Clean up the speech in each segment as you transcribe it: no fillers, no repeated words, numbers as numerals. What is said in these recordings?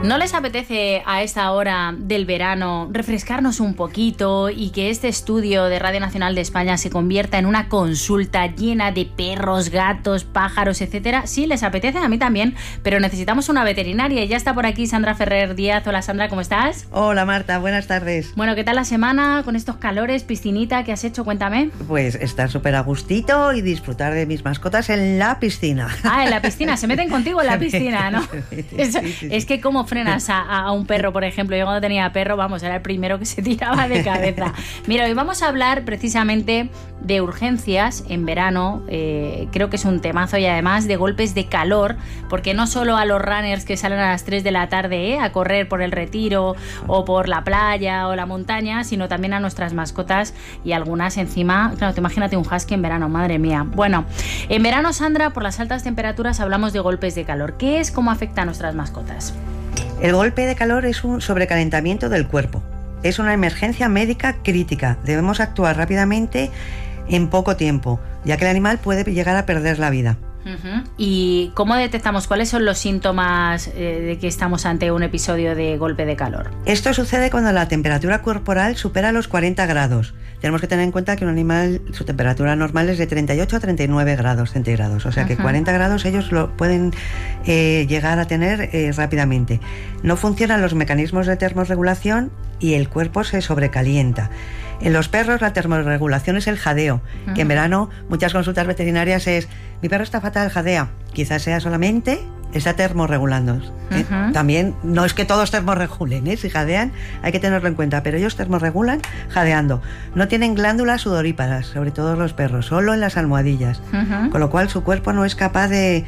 ¿No les apetece a esta hora del verano refrescarnos un poquito y que este estudio de Radio Nacional de España se convierta en una consulta llena de perros, gatos, pájaros, etcétera? Sí, les apetece, a mí también, pero necesitamos una veterinaria y ya está por aquí Sandra Ferrer Díaz. Hola Sandra, ¿cómo estás? Hola Marta, buenas tardes. Bueno, ¿qué tal la semana con estos calores, piscinita que has hecho? Cuéntame. Pues estar súper a gustito y disfrutar de mis mascotas en la piscina. Ah, en la piscina, se meten contigo en la piscina, ¿no? Sí. Es que cómo frenas a un perro, por ejemplo. Yo cuando tenía perro, vamos, era el primero que se tiraba de cabeza. Mira, hoy vamos a hablar precisamente de urgencias en verano. Creo que es un temazo, y además de golpes de calor, porque no solo a los runners que salen a las 3 de la tarde a correr por el Retiro o por la playa o la montaña, sino también a nuestras mascotas, y algunas encima, claro, te imagínate un husky en verano, madre mía. Bueno, en verano, Sandra, por las altas temperaturas hablamos de golpes de calor. ¿Qué es? ¿Cómo afecta a nuestras mascotas? El golpe de calor es un sobrecalentamiento del cuerpo. Es una emergencia médica crítica. Debemos actuar rápidamente en poco tiempo, ya que el animal puede llegar a perder la vida. Uh-huh. ¿Y cómo detectamos cuáles son los síntomas de que estamos ante un episodio de golpe de calor? Esto sucede cuando la temperatura corporal supera los 40 grados. Tenemos que tener en cuenta que un animal, su temperatura normal es de 38 a 39 grados centígrados. O sea que 40 grados ellos lo pueden llegar a tener rápidamente. No funcionan los mecanismos de termorregulación y el cuerpo se sobrecalienta. En los perros la termorregulación es el jadeo, que en verano muchas consultas veterinarias es: mi perro está fatal, jadea. Quizás sea solamente está termorregulando. También no es que todos termorregulen, si jadean hay que tenerlo en cuenta, pero ellos termorregulan jadeando. No tienen glándulas sudoríparas, sobre todo los perros, solo en las almohadillas, con lo cual su cuerpo no es capaz de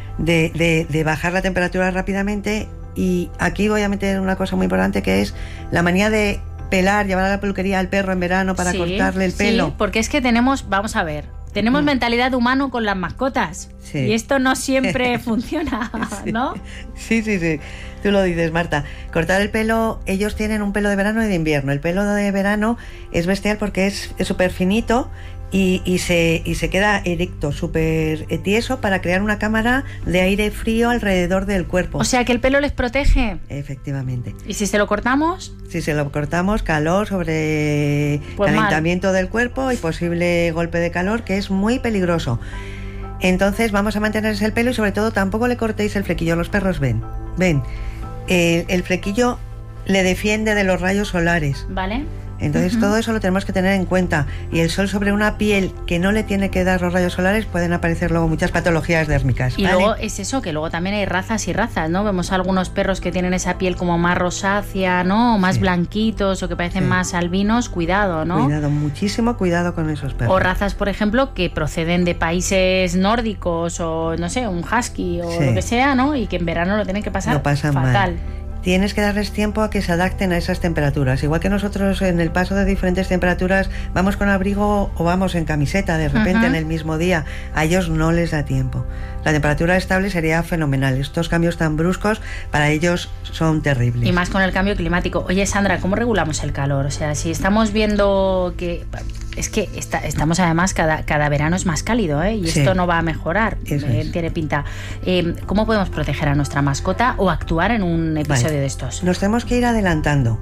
bajar la temperatura rápidamente. Y aquí voy a meter una cosa muy importante, que es la manía de llevar a la peluquería al perro en verano para cortarle el pelo. Sí, porque es que tenemos mentalidad humano con las mascotas, y esto no siempre funciona, ¿no? Sí, tú lo dices, Marta. Cortar el pelo, ellos tienen un pelo de verano y de invierno. El pelo de verano es bestial porque es súper finito y se queda erecto, súper tieso, para crear una cámara de aire frío alrededor del cuerpo. O sea que el pelo les protege. Efectivamente. ¿Y si se lo cortamos? Si se lo cortamos, calor, calentamiento del cuerpo y posible golpe de calor, que es muy peligroso. Entonces vamos a mantenerse el pelo, y sobre todo tampoco le cortéis el flequillo. Los perros ven. El flequillo le defiende de los rayos solares. Vale. Entonces todo eso lo tenemos que tener en cuenta, y el sol sobre una piel que no le tiene que dar los rayos solares, pueden aparecer luego muchas patologías dérmicas. Y luego es eso, que luego también hay razas y razas, ¿no? Vemos algunos perros que tienen esa piel como más rosácea, ¿no? O más blanquitos, o que parecen más albinos. Cuidado, ¿no? Cuidado, muchísimo cuidado con esos perros. O razas, por ejemplo, que proceden de países nórdicos, o no sé, un husky o lo que sea, ¿no? Y que en verano lo tienen que pasar fatal. Mal. Tienes que darles tiempo a que se adapten a esas temperaturas. Igual que nosotros, en el paso de diferentes temperaturas, vamos con abrigo o vamos en camiseta de repente en el mismo día. A ellos no les da tiempo. La temperatura estable sería fenomenal. Estos cambios tan bruscos para ellos son terribles. Y más con el cambio climático. Oye, Sandra, ¿cómo regulamos el calor? O sea, si estamos viendo que... Es que estamos además, cada verano es más cálido, y esto no va a mejorar, tiene pinta. ¿Cómo podemos proteger a nuestra mascota o actuar en un episodio de estos? Nos tenemos que ir adelantando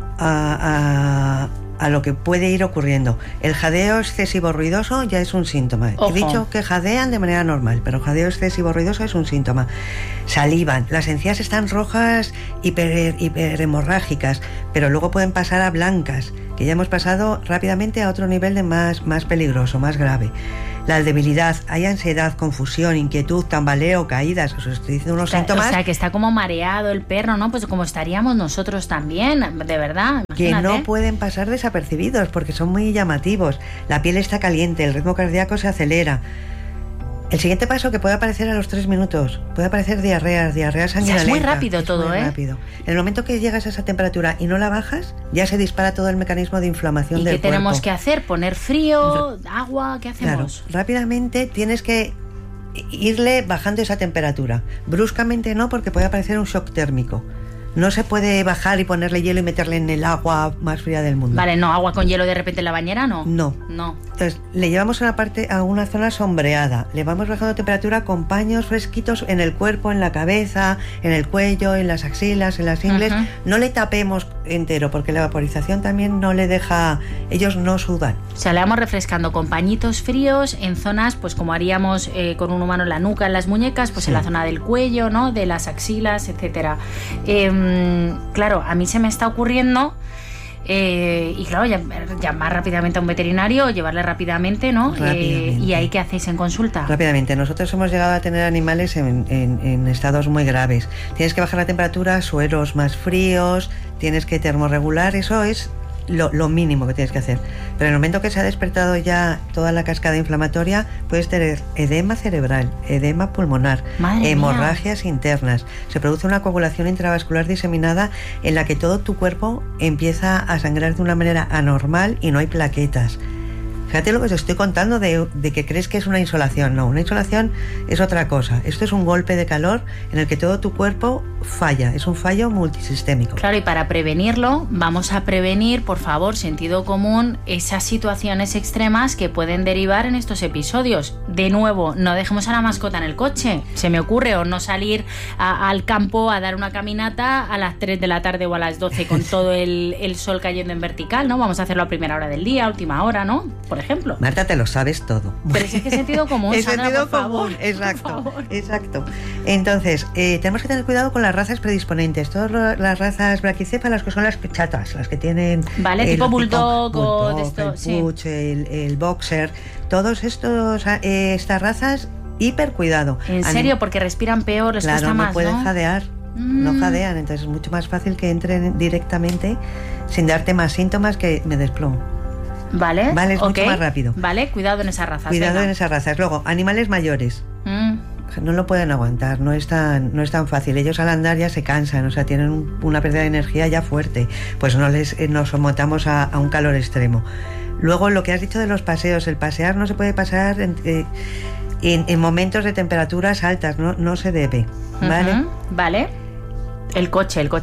a lo que puede ir ocurriendo. El jadeo excesivo ruidoso ya es un síntoma. Ojo. He dicho que jadean de manera normal, pero jadeo excesivo ruidoso es un síntoma. Salivan, las encías están rojas, hiperhemorrágicas, pero luego pueden pasar a blancas, que ya hemos pasado rápidamente a otro nivel de más peligroso, más grave. La debilidad, hay ansiedad, confusión, inquietud, tambaleo, caídas. Os estoy diciendo unos síntomas. O sea, que está como mareado el perro, ¿no? Pues como estaríamos nosotros también, de verdad. Imagínate. Que no pueden pasar desapercibidos porque son muy llamativos. La piel está caliente, el ritmo cardíaco se acelera. El siguiente paso, que puede aparecer a los 3 minutos, puede aparecer diarrea sanguinolenta. O sea, es muy rápido todo, muy rápido. En el momento que llegas a esa temperatura y no la bajas, ya se dispara todo el mecanismo de inflamación del cuerpo. ¿Y qué tenemos que hacer? ¿Poner frío? ¿Agua? ¿Qué hacemos? Claro, rápidamente tienes que irle bajando esa temperatura. Bruscamente no, porque puede aparecer un shock térmico. No se puede bajar y ponerle hielo y meterle en el agua más fría del mundo. Vale, no, agua con hielo de repente en la bañera, ¿no? No. Entonces, le llevamos a una zona sombreada, le vamos bajando temperatura con paños fresquitos en el cuerpo, en la cabeza, en el cuello, en las axilas, en las ingles. No le tapemos entero, porque la vaporización también no le deja, ellos no sudan. O sea, le vamos refrescando con pañitos fríos en zonas, pues como haríamos con un humano en la nuca, en las muñecas, pues sí, en la zona del cuello, ¿no? De las axilas, etcétera. Claro, a mí se me está ocurriendo y claro, llamar rápidamente a un veterinario, llevarle rápidamente, ¿no? ¿Y ahí qué hacéis en consulta? Rápidamente. Nosotros hemos llegado a tener animales en estados muy graves. Tienes que bajar la temperatura, sueros más fríos, tienes que termorregular, eso es lo mínimo que tienes que hacer. Pero en el momento que se ha despertado ya toda la cascada inflamatoria, puedes tener edema cerebral, edema pulmonar, hemorragias internas. Se produce una coagulación intravascular diseminada en la que todo tu cuerpo empieza a sangrar de una manera anormal y no hay plaquetas. Fíjate lo que te estoy contando de que crees que es una insolación. No, una insolación es otra cosa. Esto es un golpe de calor en el que todo tu cuerpo falla. Es un fallo multisistémico. Claro, y para prevenirlo, vamos a prevenir, por favor, sentido común, esas situaciones extremas que pueden derivar en estos episodios. De nuevo, no dejemos a la mascota en el coche. Se me ocurre, o no salir al campo a dar una caminata a las 3 de la tarde o a las 12 con todo el sol cayendo en vertical, ¿no? Vamos a hacerlo a primera hora del día, última hora, ¿no? Por ejemplo. Marta, te lo sabes todo. Pero si es que es sentido común, es Sandra, sentido por común, favor, exacto, por favor. Exacto. Tenemos que tener cuidado con las razas predisponentes. Todas las razas braquicéfalas, que son las chatas, las que tienen... Vale, tipo bulldog o de esto, el puch, el boxer, todos estas razas, hiper cuidado. ¿En serio? Porque respiran peor, les cuesta más, ¿no? Pueden jadear. No jadean, entonces es mucho más fácil que entren directamente sin darte más síntomas que me desplomo. Vale, es mucho más rápido. Vale, cuidado en esas razas. Cuidado en esas razas. Luego, animales mayores. No lo pueden aguantar, no es tan fácil. Ellos al andar ya se cansan, o sea, tienen una pérdida de energía ya fuerte. Pues nos sometamos a un calor extremo. Luego, lo que has dicho de los paseos. El pasear no se puede pasar en momentos de temperaturas altas, no se debe. ¿Vale? Vale. El coche, el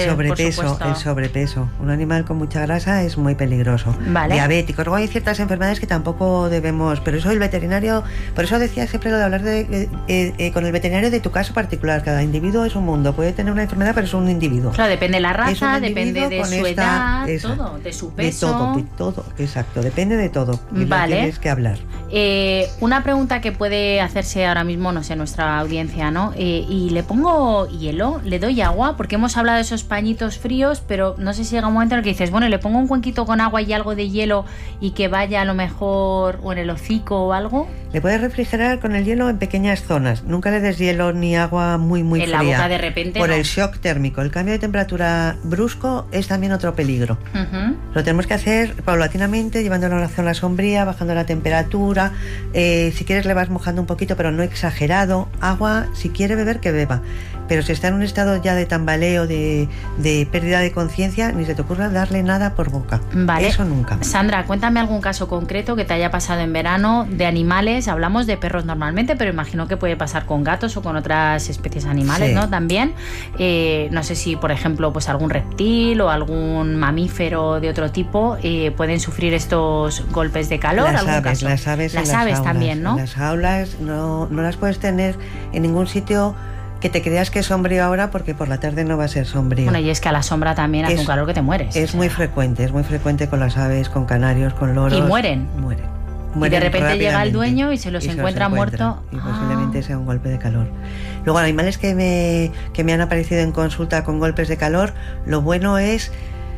sobrepeso. Un animal con mucha grasa es muy peligroso. Vale. Diabéticos. Luego hay ciertas enfermedades que tampoco debemos, pero eso el veterinario, por eso decía siempre lo de hablar con el veterinario de tu caso particular. Cada individuo es un mundo, puede tener una enfermedad, pero es un individuo. Claro, depende de la raza, depende de su edad, todo, de su peso. De todo, exacto, depende de todo. Vale. Tienes que hablar. Una pregunta que puede hacerse ahora mismo, no sé, nuestra audiencia, ¿no? Y le pongo hielo, le doy agua, porque hemos hablado de esos pañitos fríos, pero no sé si llega un momento en el que dices, bueno, le pongo un cuenquito con agua y algo de hielo y que vaya a lo mejor o en el hocico o algo. Le puedes refrigerar con el hielo en pequeñas zonas. Nunca le des hielo ni agua muy fría. En la boca de repente. Por el shock térmico. El cambio de temperatura brusco es también otro peligro. Lo tenemos que hacer paulatinamente, llevándolo a una zona sombría, bajando la temperatura. Si quieres le vas mojando un poquito, pero no exagerado. Agua, si quiere beber, que beba. Pero si está en un estado ya de tambaleo, de pérdida de conciencia, ni se te ocurra darle nada por boca. Vale. Eso nunca. Sandra, cuéntame algún caso concreto que te haya pasado en verano de animales. Hablamos de perros normalmente, pero imagino que puede pasar con gatos o con otras especies animales, sí, ¿no? También. No sé si, por ejemplo, pues algún reptil o algún mamífero de otro tipo pueden sufrir estos golpes de calor. Las aves también, ¿no? Las jaulas no las puedes tener en ningún sitio que te creas que es sombrío ahora, porque por la tarde no va a ser sombrío. Bueno, y es que a la sombra también hace un calor que te mueres. Es muy frecuente con las aves, con canarios, con loros. ¿Y mueren? Mueren y de repente llega el dueño y se los encuentra muertos. Y posiblemente sea un golpe de calor. Luego, animales que me han aparecido en consulta con golpes de calor, lo bueno es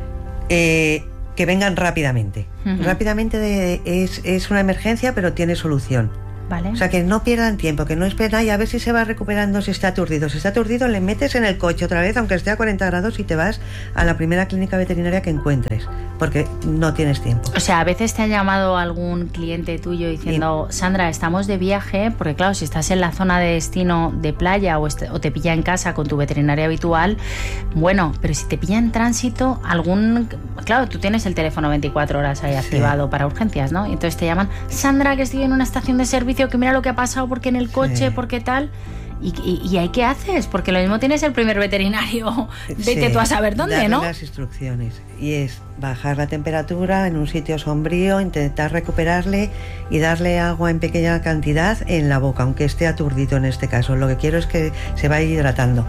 que vengan rápidamente. Rápidamente es una emergencia, pero tiene solución. Vale. O sea, que no pierdan tiempo, que no esperen y a ver si se va recuperando, si está aturdido. Si está aturdido, le metes en el coche otra vez, aunque esté a 40 grados, y te vas a la primera clínica veterinaria que encuentres, porque no tienes tiempo. O sea, a veces te ha llamado algún cliente tuyo diciendo, Sandra, estamos de viaje, porque claro, si estás en la zona de destino de playa o te pilla en casa con tu veterinaria habitual, bueno, pero si te pilla en tránsito, claro, tú tienes el teléfono 24 horas ahí activado para urgencias, ¿no? Y entonces te llaman, Sandra, que estoy en una estación de servicio, que mira lo que ha pasado, porque en el coche, porque tal, ¿Y ahí qué haces? Porque lo mismo tienes el primer veterinario, vete tú a saber dónde, darle ¿no? las instrucciones, y es bajar la temperatura en un sitio sombrío, intentar recuperarle y darle agua en pequeña cantidad en la boca, aunque esté aturdido en este caso. Lo que quiero es que se vaya hidratando.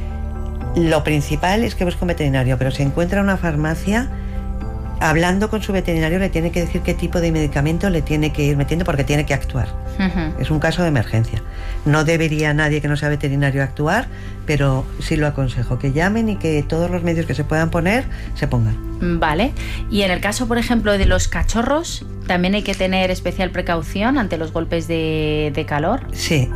Lo principal es que busque un veterinario, pero si encuentra una farmacia, hablando con su veterinario le tiene que decir qué tipo de medicamento le tiene que ir metiendo, porque tiene que actuar. Es un caso de emergencia. No debería nadie que no sea veterinario actuar, pero sí lo aconsejo, que llamen y que todos los medios que se puedan poner, se pongan. Vale. Y en el caso, por ejemplo, de los cachorros, ¿también hay que tener especial precaución ante los golpes de calor? Sí,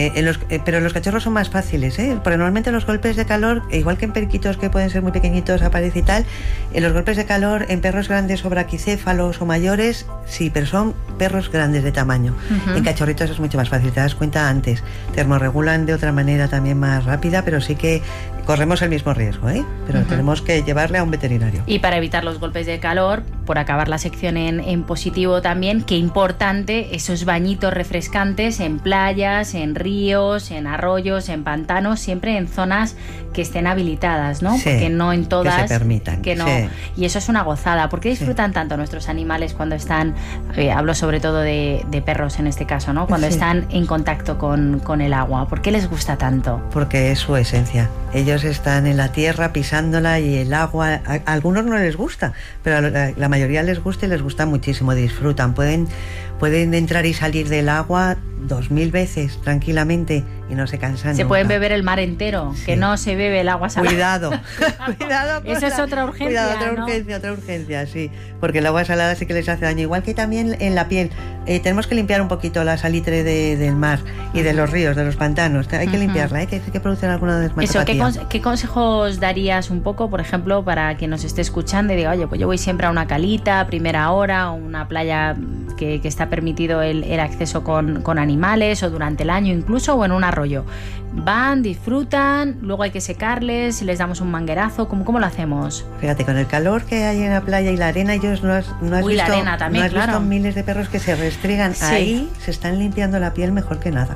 pero los cachorros son más fáciles, porque normalmente los golpes de calor, igual que en periquitos que pueden ser muy pequeñitos, aparece y tal, los golpes de calor en perros grandes o braquicéfalos o mayores, sí, pero son perros grandes de tamaño. En cachorritos es mucho más fácil, te das cuenta antes. Termorregulan de otra manera también más rápida, pero sí que corremos el mismo riesgo, pero tenemos que llevarle a un veterinario. Y para evitar los golpes de calor, por acabar la sección en positivo también, qué importante esos bañitos refrescantes en playas, en ríos, en arroyos, en pantanos, siempre en zonas que estén habilitadas, ¿no? Sí, porque no en todas, que se permitan, que no. Sí. Y eso es una gozada. ¿Por qué disfrutan tanto nuestros animales cuando están, hablo sobre todo de perros en este caso, ¿no? Cuando están en contacto con el agua? ¿Por qué les gusta tanto? Porque es su esencia. Ellos están en la tierra pisándola y el agua, a algunos no les gusta, pero a la mayoría les gusta y les gusta muchísimo, disfrutan. Pueden entrar y salir del agua 2000 veces tranquilamente y no se cansan. Se nunca. pueden beber el mar entero, que no se bebe el agua salada. Cuidado, cuidado. Eso es otra urgencia. Cuidado, otra urgencia, sí. Porque el agua salada sí que les hace daño. Igual que también en la piel. Tenemos que limpiar un poquito la salitre del mar y de los ríos, de los pantanos. Hay que limpiarla, que producen alguna dermatopatía. Eso, ¿qué consejos darías un poco, por ejemplo, para quien nos esté escuchando y diga, oye, pues yo voy siempre a una calita, a primera hora, o una playa que está permitido el acceso con animales, o durante el año incluso, o en un arroyo? Van, disfrutan, luego hay que secarles, les damos un manguerazo, ¿cómo lo hacemos? Fíjate, con el calor que hay en la playa y la arena, ellos no has la visto, arena también, visto miles de perros que se restregan ahí, se están limpiando la piel mejor que nada.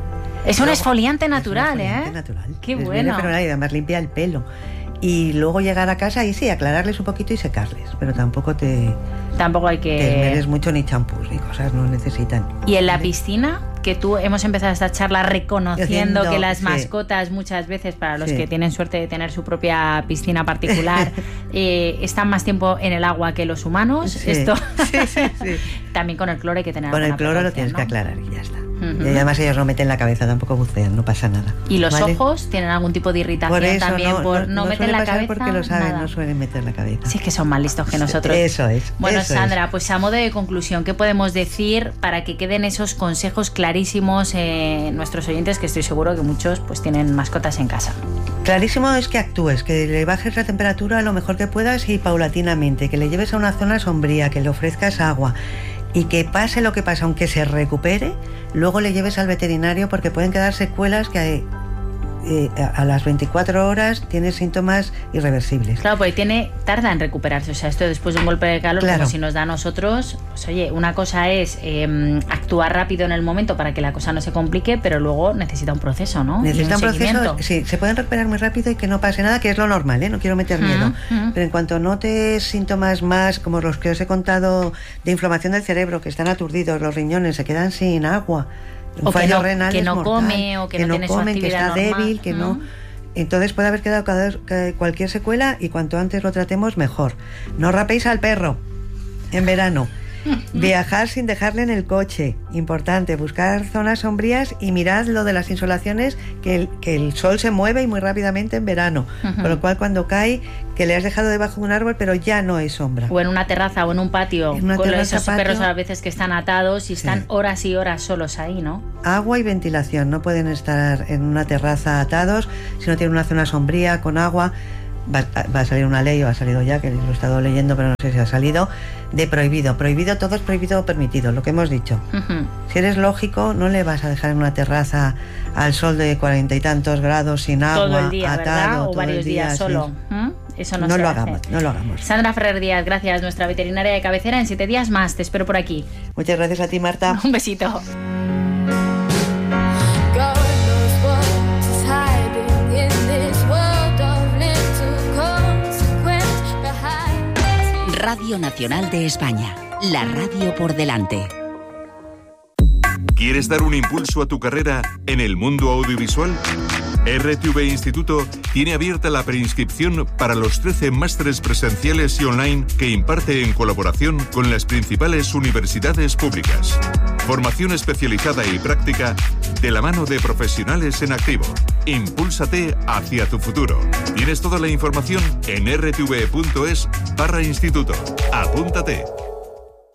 Es un esfoliante natural, natural. Qué Les bueno. Pero además limpia el pelo. Y luego llegar a casa y sí, aclararles un poquito y secarles, pero tampoco hay que... desveles mucho ni champús ni cosas, no necesitan. ¿Y en la piscina? Que hemos empezado esta charla reconociendo que las mascotas muchas veces, para los que tienen suerte de tener su propia piscina particular, están más tiempo en el agua que los humanos. Sí. Esto sí. También con el cloro hay que tener. Con el cloro lo tienes, ¿no?, que aclarar y ya está. Uh-huh. Y además ellos no meten la cabeza, tampoco bucean, no pasa nada. ¿Y los ojos tienen algún tipo de irritación? Por eso también? No meten la cabeza. Porque lo saben, nada. no suelen meter la cabeza. Sí, es que son más listos que nosotros. Eso es. Bueno, eso Sandra, pues a modo de conclusión, ¿qué podemos decir para que queden esos consejos clarísimos nuestros oyentes, que estoy seguro que muchos pues tienen mascotas en casa? Clarísimo es que actúes, que le bajes la temperatura lo mejor que puedas y paulatinamente, que le lleves a una zona sombría, que le ofrezcas agua y que pase lo que pase, aunque se recupere, luego le lleves al veterinario, porque pueden quedar secuelas que a las 24 horas tiene síntomas irreversibles. Claro, porque tarda en recuperarse. O sea, esto después de un golpe de calor, claro, como si nos da a nosotros, pues oye, una cosa es actuar rápido en el momento para que la cosa no se complique, pero luego necesita un proceso, ¿no? Necesita un proceso, sí, se pueden recuperar muy rápido y que no pase nada, que es lo normal, no quiero meter miedo, pero en cuanto notes síntomas más, como los que os he contado, de inflamación del cerebro, que están aturdidos, los riñones se quedan sin agua, un fallo renal que no mortal, come, o que no tiene su actividad que está normal, débil, que no. Entonces puede haber quedado cualquier secuela, y cuanto antes lo tratemos mejor. No rapéis al perro en verano. Viajar sin dejarle en el coche, importante, buscar zonas sombrías y mirad lo de las insolaciones, que el sol se mueve y muy rápidamente en verano, con lo cual cuando cae, que le has dejado debajo de un árbol pero ya no es sombra. O en una terraza o en un patio, con esos perros a veces que están atados y están horas y horas solos ahí, ¿no? Agua y ventilación, no pueden estar en una terraza atados si no tienen una zona sombría con agua. Va a salir una ley, o ha salido ya, que lo he estado leyendo, pero no sé si ha salido, de prohibido. Prohibido, todo es prohibido o permitido, lo que hemos dicho. Si eres lógico, no le vas a dejar en una terraza al sol de 40 y tantos grados, sin agua, todo el día, atado, ¿verdad? O varios días solo. Eso no lo hagamos. Sandra Ferrer Díaz, gracias, nuestra veterinaria de cabecera. En 7 días más, te espero por aquí. Muchas gracias a ti, Marta. Un besito. Radio Nacional de España, la radio por delante. ¿Quieres dar un impulso a tu carrera en el mundo audiovisual? RTV Instituto tiene abierta la preinscripción para los 13 másteres presenciales y online que imparte en colaboración con las principales universidades públicas. Formación especializada y práctica de la mano de profesionales en activo. Impúlsate hacia tu futuro. Tienes toda la información en rtv.es/instituto. Apúntate.